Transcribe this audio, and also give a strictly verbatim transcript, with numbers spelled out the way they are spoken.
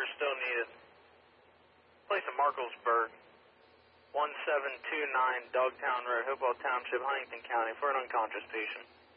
still needed. Place in Markelsburg, one seven two nine Dogtown Road, Hopewell Township, Huntington County, for an unconscious patient.